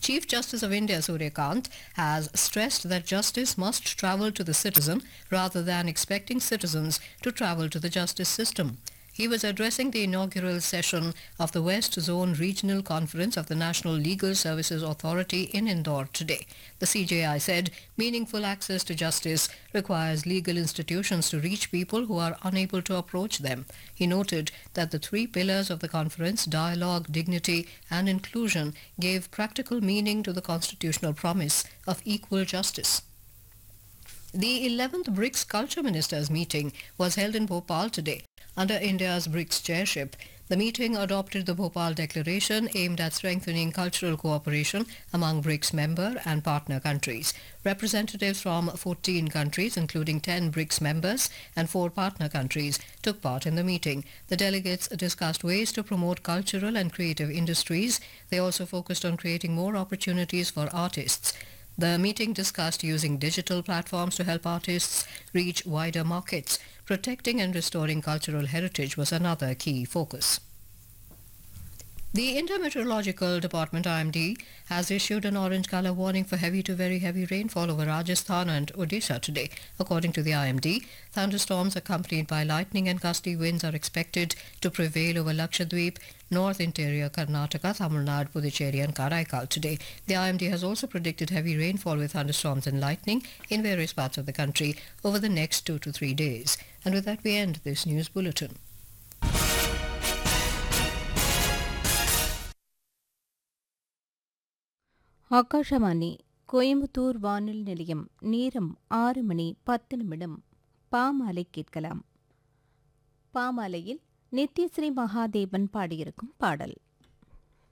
Chief Justice of India Surya Kant has stressed that justice must travel to the citizen rather than expecting citizens to travel to the justice system. He was addressing the inaugural session of the West Zone Regional Conference of the National Legal Services Authority in Indore today. The CJI said meaningful access to justice requires legal institutions to reach people who are unable to approach them. He noted that the three pillars of the conference, dialogue, dignity and inclusion, gave practical meaning to the constitutional promise of equal justice. The 11th BRICS Culture Ministers meeting was held in Bhopal today. Under India's BRICS chairship, the meeting adopted the Bhopal Declaration aimed at strengthening cultural cooperation among BRICS member and partner countries. Representatives from 14 countries, including 10 BRICS members and 4 partner countries, took part in the meeting. The delegates discussed ways to promote cultural and creative industries. They also focused on creating more opportunities for artists. The meeting discussed using digital platforms to help artists reach wider markets. Protecting and restoring cultural heritage was another key focus. The Intermeteorological Department IMD has issued an orange color warning for heavy to very heavy rainfall over Rajasthan and Odisha today. According to the IMD, thunderstorms accompanied by lightning and gusty winds are expected to prevail over Lakshadweep, North Interior Karnataka, Tamil Nadu, Puducherry and Karaikal today. The IMD has also predicted heavy rainfall with thunderstorms and lightning in various parts of the country over the next 2 to 3 days. And with that we end this news bulletin. Akashvani Coimbatore வானொலி நிலையம். நேரம் 6:10. பாமாலை கேட்கலாம். பாமாலையில் நித்யஸ்ரீ மகாதேவன் பாடியிருக்கும் பாடல்.